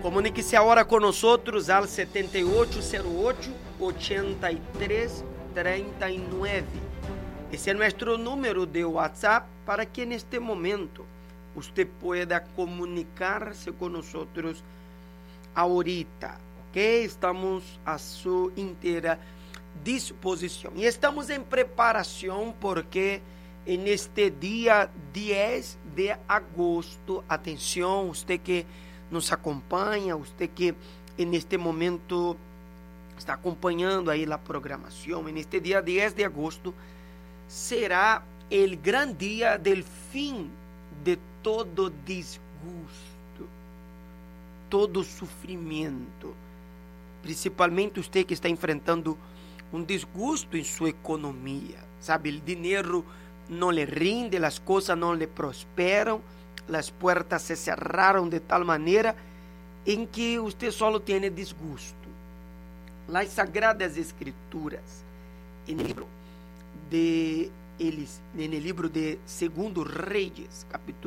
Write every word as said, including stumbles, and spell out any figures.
Comunique-se agora com nós ao setenta e oito zero oito, oitenta e três, trinta e nove. Esse é nosso número de WhatsApp para que neste momento você pueda comunicar-se com nós ahorita, ok? Estamos à sua inteira disposição. E estamos em preparação porque neste dia dez de agosto, atenção, você que nos acompanha, você que neste momento está acompanhando aí a programação, neste dia dez de agosto será o grande dia do fim de todo desgosto, todo sofrimento, principalmente você que está enfrentando um desgosto em sua economia, sabe, o dinheiro não lhe rinde, as coisas não lhe prosperam, as portas se cerraram de tal maneira em que você só tem desgosto. Las Sagradas Escrituras, no livro de eles, no livro de Segundo Reis, capítulo